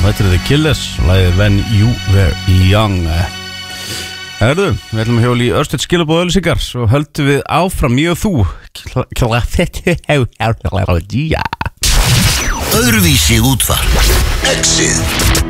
þetta The Killers, lagið When You Were Young. Herðu, við ætlum að hjóla í örstuð skilabóð auðlýsingar, svo höldum við áfram ég og þú. Öðruvísi útvarp Exið